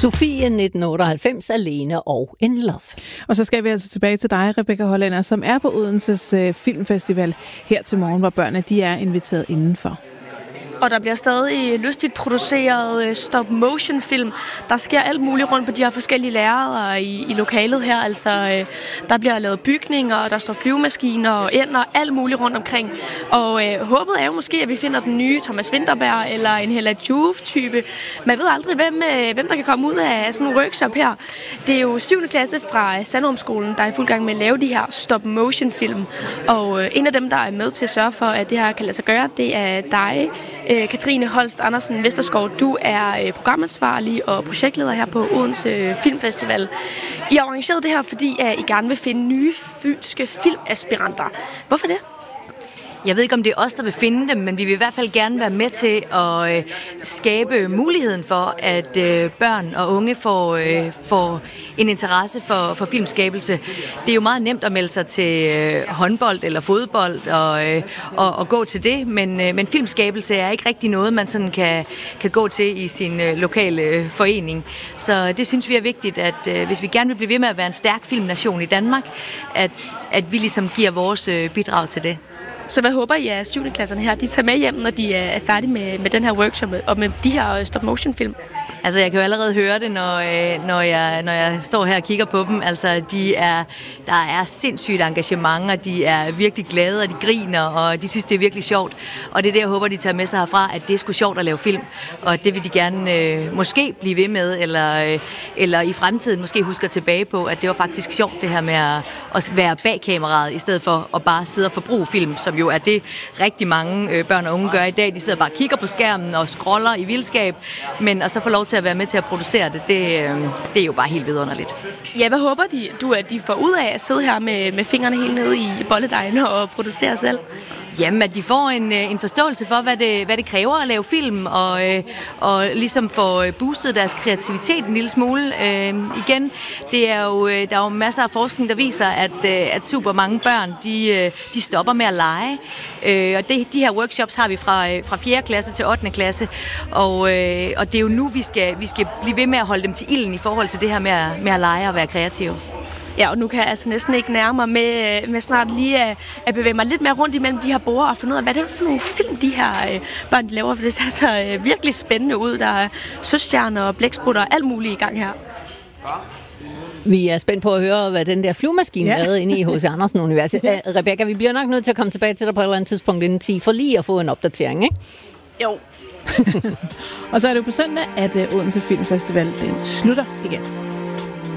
Sofie 1998, Alene og In Love. Og så skal vi altså tilbage til dig, Rebecca Hollander, som er på Odenses Filmfestival her til morgen, hvor børnene de er inviteret indenfor. Og der bliver stadig lystigt produceret stop-motion-film. Der sker alt muligt rundt på de her forskellige lærreder i lokalet her. Altså, der bliver lavet bygninger, og der står flyvemaskiner og ender, alt muligt rundt omkring. Og håbet er jo måske, at vi finder den nye Thomas Vinterberg eller en Hella Joof-type. Man ved aldrig, hvem der kan komme ud af sådan en workshop her. Det er jo 7. klasse fra Sandrumskolen, der er i fuld gang med at lave de her stop-motion-film. Og en af dem, der er med til at sørge for, at det her kan lade sig gøre, det er dig, Katrine Holst Andersen Vesterskov. Du er programansvarlig og projektleder her på Odense Filmfestival. I har arrangeret det her, fordi I gerne vil finde nye fynske filmaspiranter. Hvorfor det? Jeg ved ikke, om det er os, der vil finde dem, men vi vil i hvert fald gerne være med til at skabe muligheden for, at børn og unge får en interesse for filmskabelse. Det er jo meget nemt at melde sig til håndbold eller fodbold og gå til det, men filmskabelse er ikke rigtig noget, man sådan kan gå til i sin lokale forening. Så det synes vi er vigtigt, at hvis vi gerne vil blive ved med at være en stærk filmnation i Danmark, at vi ligesom giver vores bidrag til det. Så hvad håber I, at 7. klasserne her, de tager med hjem, når de er færdige med den her workshop og med de her stop-motion-film? Altså, jeg kan jo allerede høre det, når jeg står her og kigger på dem. Altså, der er sindssygt engagement, og de er virkelig glade, og de griner, og de synes, det er virkelig sjovt. Og det er det, jeg håber, de tager med sig herfra, at det er sgu sjovt at lave film. Og det vil de gerne måske blive ved med, eller i fremtiden måske husker tilbage på, at det var faktisk sjovt, det her med at være bag kameraet, i stedet for at bare sidde og forbruge film, som jo er det, rigtig mange børn og unge gør i dag. De sidder bare og kigger på skærmen og scroller i vildskab, men og så får lov til at være med til at producere det er jo bare helt vidunderligt. Ja, hvad håber du, at de får ud af at sidde her med fingrene helt nede i bolledejen og producere selv? Jamen, at de får en forståelse for, hvad det kræver at lave film, og ligesom få boostet deres kreativitet en lille smule. Igen, der er jo masser af forskning, der viser, at super mange børn, de stopper med at lege. Og de her workshops har vi fra 4. klasse til 8. klasse, og det er jo nu, vi skal blive ved med at holde dem til ilden i forhold til det her med at lege og være kreative. Ja, og nu kan jeg altså næsten ikke nærme mig med snart lige at bevæge mig lidt mere rundt imellem de her borde og finde ud af, hvad det er for nogle film, de her børn de laver, for det ser så virkelig spændende ud. Der er søstjerner og blæksprutter og alt muligt i gang her. Vi er spændt på at høre, hvad den der flyvemaskine lavede inde i H.C. Andersen-universet. Rebecca, vi bliver nok nødt til at komme tilbage til dig på et eller andet tidspunkt inden 10, for lige at få en opdatering, ikke? Jo. Og så er det jo på søndag, at Odense Filmfestival den slutter igen.